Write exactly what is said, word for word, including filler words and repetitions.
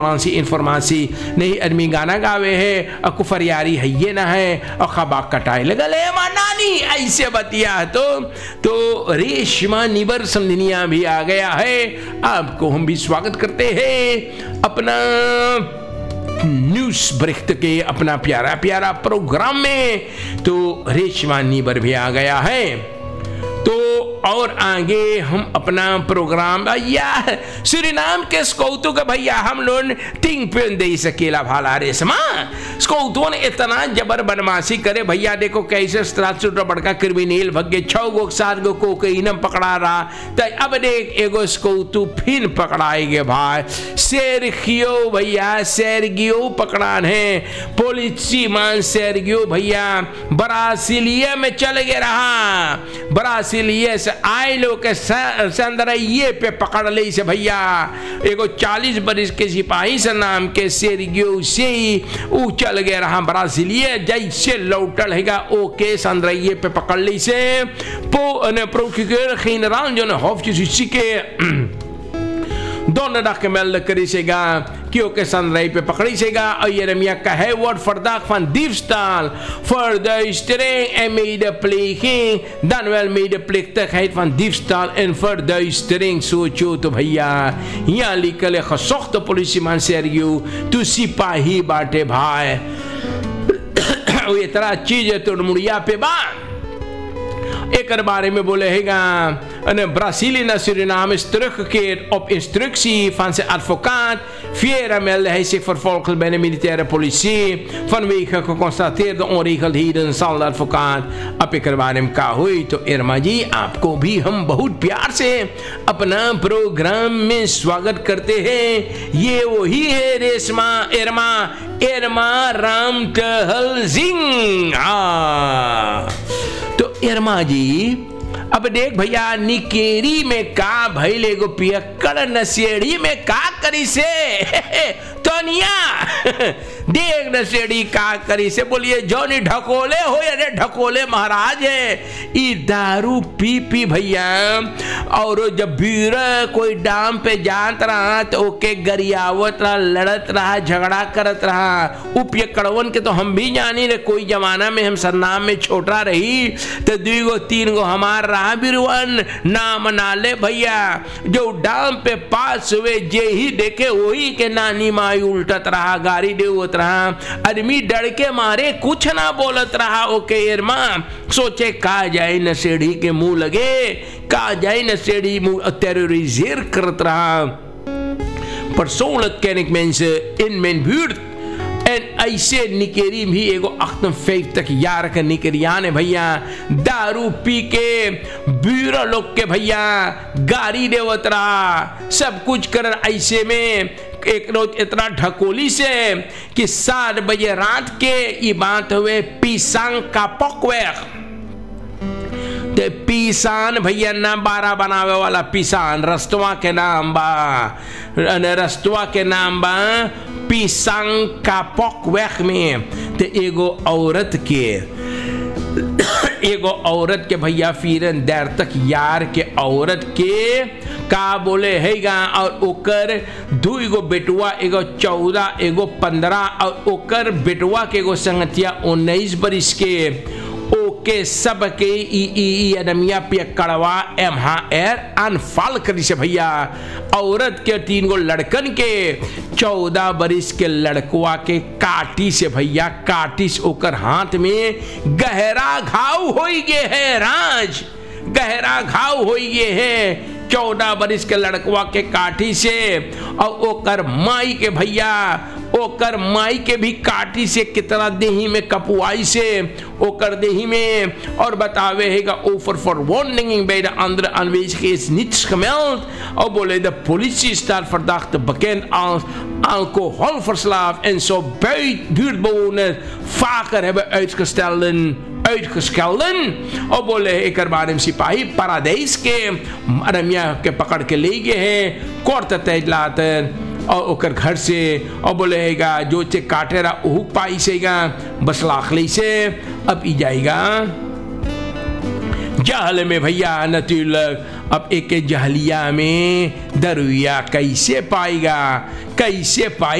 सी इन्फॉर्मेसी नहीं आदमी गाना गावे है और कुफरियारी है ये ना है और खबाक कटाए लगा ले नानी ऐसे बतिया तो तो रेशमा निबर समझनिया भी आ गया है। आपको हम भी स्वागत करते हैं अपना न्यूज़ बरिख्त के अपना प्यारा प्यारा प्रोग्राम में। तो रेशमा निबर भी आ गया है तो और आगे हम अपना प्रोग्राम या सूरीनाम के स्कौतों का भैया हम लोग टिंग पे दे सकेला भाला रेशमा स्कौतों ने इतना जबर बदमाशी करे भैया देखो कैसे स्त्राचुट बड़का क्रिमिनल भगे छह गो सात गो कोकेन पकड़ा रहा तो अब देख एगो स्कौतू फिर पकड़ाएगे भाई सेर्गियो भैया सेर्गियो पकड़ान है पुलिसी मान सेर्गियो भैया ब्राजीलिया में चल गए रहा ब्राजीलिया से आए लोग के संदरइये पे पकड़ ले से भैया एगो चालीस बरिस के सिपाही से नाम के सेर्गियो से ही ऊ चल गए रहा ब्राजीलिया जैसे लौटल हैगा ओके संदरइये पे पकड़ ली से पो ने प्रोक्यूरर जनरल जो ने हॉफ जुस्टिस के दोनों रख मेल करी सेगा क्यों के संदरई पे पकड़ी सेगा और ये रमिया का है word फरदाक fun दिवस्ताल for the string and made a pleking dan wel made a plichtigheid van diefstal en verduistering socho तो भैया यहाँ लिखल है खसोख्त पुलिसमान Sergio तो सिपाही बाटे भाई ये तरह चीज तो मुड़िया पे बा एक बारे में बोले हैगा en Brazilië naar Suriname is teruggekeerd op instructie van zijn advocaat. Vieira meldde hij zich vervolgens bij de militaire politie vanwege geconstateerde onregeldheden zal de advocaat अब एक बारे में कहा हुई। तो इरमा जी आपको भी हम बहुत प्यार से अपना प्रोग्राम में स्वागत करते हैं। ये वही है रेशमा इरमा इरमा राम टहल सिंह। हाँ तो इरमा जी अब देख भैया निकेरी में का भैले गो पियक्कड़ नशेड़ी में का करी से तोनिया देख नशेड़ी का करी से बोलिए जॉनी ढकोले हो अरे ढकोले महाराज है ई दारू पी पी भैया और जब भीड़ कोई डाम पे जात रहा तो ओके गरियावत रहा लड़त रहा झगड़ा करत रहा उपियक्कड़वन के तो हम भी जानी रे कोई जमाना में हम सरनाम में छोटा रही तो दो गो तीन गो हमार रहा बिरवन नाम नाले भैया जो डाम पे पास हुए जे ही देखे वही के नानी माई उल्टत रहा गाड़ी देवत रहा आदमी डर के मारे कुछ ना बोलत रहा ओके इरमा सोचे का जाए नशेड़ी के मुंह लगे का जाए नशेड़ी मुंह terroriseer करत रहा persoonlijk ken ik mensen in mijn buurt en ऐसे निकेरी भी एगो अठपचास यार का निकरियान है भैया दारू पी के बीरा लोग के भैया गाड़ी देवत रहा सब कुछ कर ऐसे में एक रोज इतना ढकोली से कि सात बजे रात के ये बात हुए पीसांग का पकवेक ते पीसान भैया ना बारह बनावे वाला पीसान रस्तवा के नाम बा रस्तवा के नाम बा पीसांग का पकवेक में ते एगो औरत के एगो औरत के भैया फिर देर तक यार के औरत के का बोले हैगा और ओकर दू एगो बेटुआ एगो चौदह एगो पंद्रह और ओकर बेटुआ के एगो संगतिया उन्नीस बरिस के ओके सब के ई ई अदमिया पे कड़वा एमहा एर अनफाल करी से भैया औरत के तीन गो लड़कन के चौदह बरिस के लड़कुआ के काटी से भैया काटी से ओकर हाथ में गहरा घाव हो गए है राज गहरा घाव हो गए है चौदह बरिस के लड़कवा के काठी से और ओकर माई के भैया ओकर माई के भी काठी से कितना देही में कपुआई से ओकर देही में और बतावे हैगा offer for warning bij de andere aanwezigen is niets gemeld और बोले de politie staat verdachte bekend als alcoholverslaafd en zo buurtbewoners vaker hebben uitgestelden uitgeschelden और बोले एक बारे में सिपाही पारादेश के रमिया के पकड़ के ले गए हैं कोर्ट तेज लातर और ओकर घर से और बोलेगा जो चे काटे रहा उहु पाई सेगा बस लाखली से अब ई जाएगा जहल में भैया नतीलक अब एक जहलिया में दरुया कैसे पाएगा, कैसे पाई